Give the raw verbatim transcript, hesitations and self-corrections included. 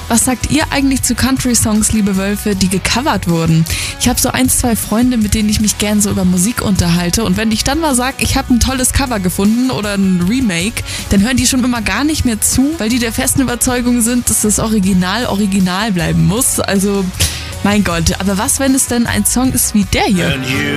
Was sagt ihr eigentlich zu Country-Songs, liebe Wölfe, die gecovert wurden? Ich habe so ein, zwei Freunde, mit denen ich mich gern so über Musik unterhalte. Und wenn ich dann mal sage, ich habe ein tolles Cover gefunden oder ein Remake, dann hören die schon immer gar nicht mehr zu, weil die der festen Überzeugung sind, dass das Original Original bleiben muss. Also, mein Gott. Aber was, wenn es denn ein Song ist wie der hier?